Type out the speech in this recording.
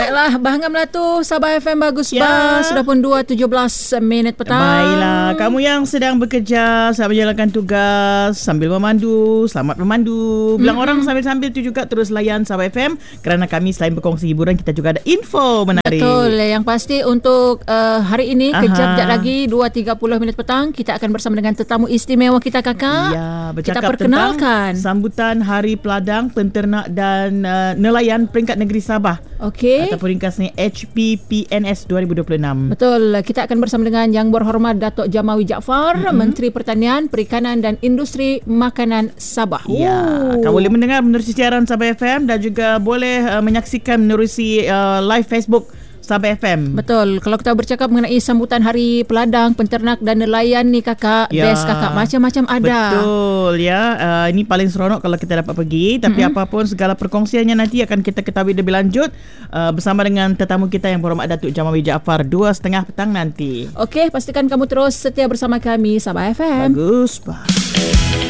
Baiklah, Bahangam Melatu, Sabah FM bagus bah. Sudah pun 2.17 minit petang. Baiklah, kamu yang sedang bekerja, sedang menjalankan tugas, sambil memandu, selamat memandu. Bilang orang sambil-sambil tu juga terus layan Sabah FM, kerana kami selain berkongsi hiburan, kita juga ada info menarik. Betul, yang pasti untuk hari ini kejap lagi 2.30 minit petang kita akan bersama dengan tetamu istimewa kita kakak. Ya, kita bercakap perkenalkan tentang sambutan Hari Peladang, Penternak dan Nelayan Peringkat Negeri Sabah. Okey. Ataupun ringkasnya HPPNS 2026. Betul, kita akan bersama dengan Yang Berhormat Datuk Jamawi Jaafar, Menteri Pertanian, Perikanan dan Industri Makanan Sabah. Ya, kamu boleh mendengar menerusi siaran Sabah FM dan juga boleh menyaksikan menerusi live Facebook Sabah FM. Betul. Kalau kita bercakap mengenai sambutan Hari Peladang, Penternak dan Nelayan ni kakak, best kakak, macam-macam ada. Betul ya. Ini paling seronok kalau kita dapat pergi. Tapi apapun segala perkongsiannya nanti akan kita ketahui lebih lanjut bersama dengan tetamu kita yang berhormat Datuk Jamawi Jaafar 2.30 petang nanti. Okey, pastikan kamu terus setia bersama kami Sabah FM. Bagus, Pak.